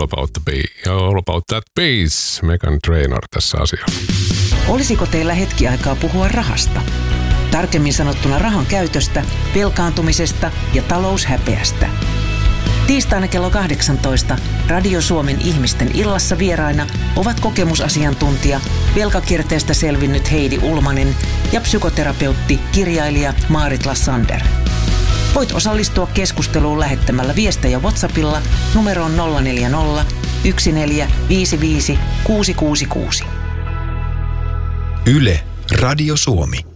all about that bass. Meghan Trainor tässä asiassa. Olisiko teillä hetki aikaa puhua rahasta? Tarkemmin sanottuna rahan käytöstä, velkaantumisesta ja taloushäpeästä. Tiistaina kello 18 Radio Suomen ihmisten illassa vieraina ovat kokemusasiantuntija, velkakierteestä selvinnyt Heidi Ulmanen ja psykoterapeutti, kirjailija Maarit Lassander. Voit osallistua keskusteluun lähettämällä viestejä WhatsAppilla numeroon 040 1455 666. Yle, Radio Suomi.